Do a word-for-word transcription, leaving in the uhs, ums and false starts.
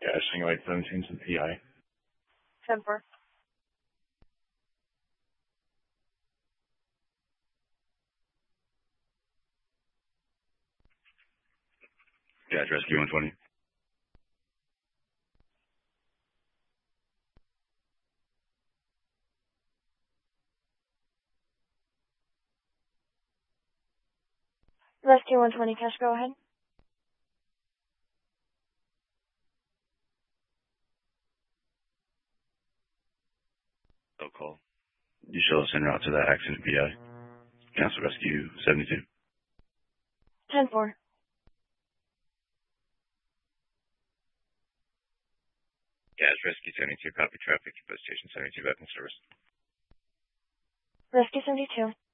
Yeah, Shinglite seventeen to the P I. ten four. Gas Rescue one twenty. Rescue one twenty, Cash, go ahead. No call. You shall send route to that accident P I. Cancel Rescue seventy-two. ten four. Gas Rescue seventy-two, copy traffic, bus station seventy-two back in service. Rescue seventy-two.